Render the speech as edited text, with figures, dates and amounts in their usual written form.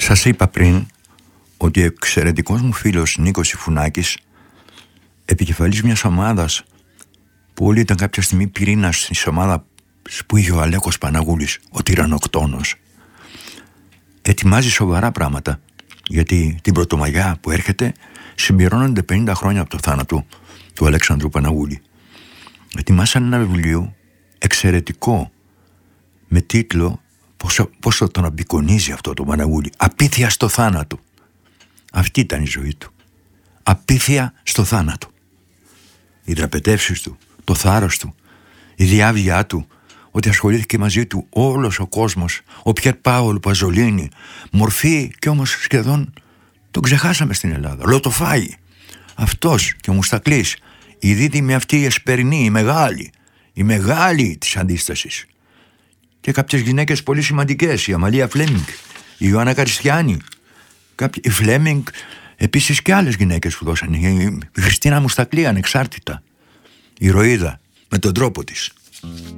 Σας είπα πριν ότι ο εξαιρετικός μου φίλος Νίκος Ιφουνάκης, επικεφαλής μιας ομάδας που όλοι ήταν κάποια στιγμή πυρήνας της ομάδας που είχε ο Αλέκος Παναγούλης, ο τυρανοκτόνος, ετοιμάζει σοβαρά πράγματα, γιατί την Πρωτομαγιά που έρχεται συμπληρώνονται 50 χρόνια από το θάνατο του Αλέξανδρου Παναγούλη. Ετοιμάσαν ένα βιβλίο εξαιρετικό με τίτλο «Πόσο τον απεικονίζει αυτό το Παναγούλη, απίθεια στο θάνατο». Αυτή ήταν η ζωή του, απίθεια στο θάνατο. Οι δραπετεύσεις του, το θάρρος του, η διάβγειά του, ότι ασχολήθηκε μαζί του όλος ο κόσμος, ο Πιερ Πάολο Παζολίνη, μορφή και όμως σχεδόν τον ξεχάσαμε στην Ελλάδα. Λοτοφάγη, αυτός και ο Μουστακλής, η δίδυμη αυτή η εσπερινή, η μεγάλη της αντίστασης. Και κάποιες γυναίκες πολύ σημαντικές, η Αμαλία Φλέμινγκ, η Ιωάννα Καριστιάνη, η Φλέμινγκ, επίσης και άλλες γυναίκες που δώσαν, η Χριστίνα Μουστακλή ανεξάρτητα, η Ροΐδα με τον τρόπο της.